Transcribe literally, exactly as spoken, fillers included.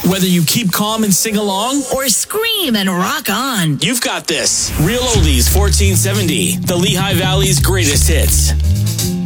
Whether you keep calm and sing along or scream and rock on, you've got this. Real Oldies fourteen seventy, the Lehigh Valley's greatest hits.